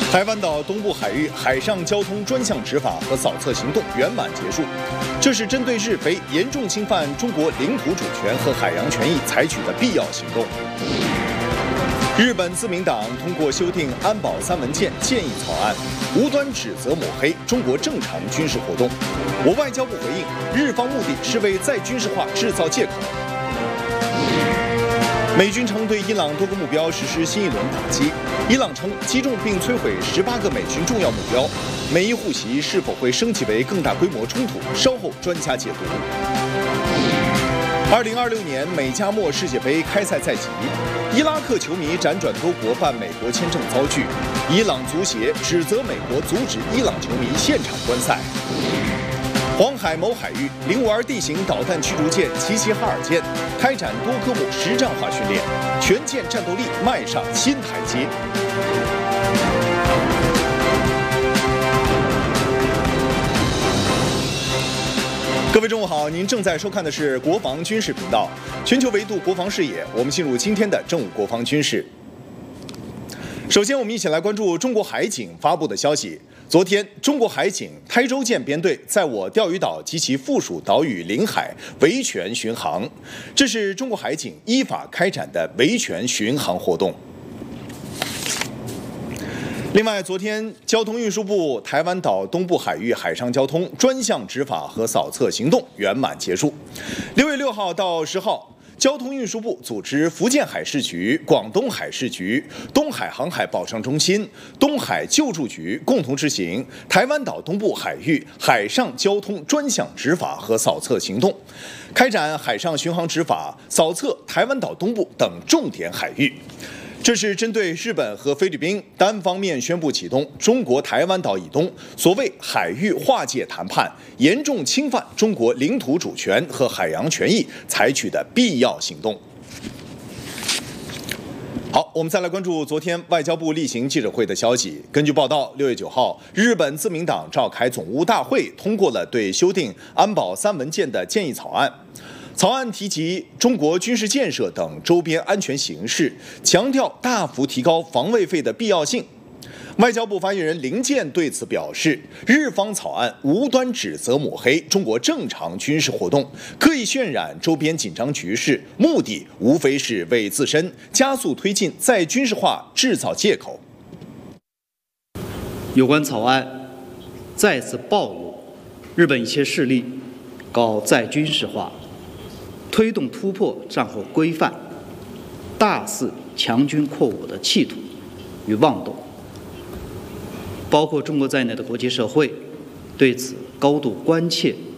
台湾岛东部海域海上交通专项执法和扫测行动圆满结束，这是针对日菲严重侵犯中国领土主权和海洋权益采取的必要行动。日本自民党通过修订安保3文件建议草案，无端指责抹黑中国正常军事活动。我外交部回应，日方目的是为再军事化制造借口。美军称对伊朗多个目标实施新一轮打击，伊朗称击中并摧毁18个美军重要目标。美伊互袭是否会升级为更大规模冲突？稍后专家解读。2026年美加墨世界杯开赛在即，伊拉克球迷辗转多国办美国签证遭拒，伊朗足协指责美国阻止伊朗球迷现场观赛。黄海某海域052地形导弹驱逐舰齐齐哈尔舰开展多科目实战化训练，全舰战斗力迈上新台阶。各位中午好，您正在收看的是国防军事频道，全球维度国防视野。我们进入今天的正午国防军事。首先，我们一起来关注中国海警发布的消息。昨天，中国海警台州舰编队在我钓鱼岛及其附属岛屿领海维权巡航，这是中国海警依法开展的维权巡航活动。另外，昨天交通运输部台湾岛东部海域海上交通专项执法和扫测行动圆满结束。6月6号到10号，交通运输部组织福建海事局、广东海事局、东海航海保障中心、东海救助局共同执行台湾岛东部海域海上交通专项执法和扫测行动，开展海上巡航执法，扫测台湾岛东部等重点海域。这是针对日本和菲律宾单方面宣布启动中国台湾岛以东所谓海域划界谈判，严重侵犯中国领土主权和海洋权益采取的必要行动。好，我们再来关注昨天外交部例行记者会的消息。根据报道，6月9号，日本自民党召开总务大会，通过了对修订安保3文件的建议草案。草案提及中国军事建设等周边安全形势，强调大幅提高防卫费的必要性。外交部发言人林健对此表示，日方草案无端指责抹黑中国正常军事活动，刻意渲染周边紧张局势，目的无非是为自身加速推进再军事化制造借口。 有关草案再次暴露日本一些势力搞再军事化，推动突破战后规范，大肆强军扩我的企图与妄动，包括中国在内的国际社会对此高度关切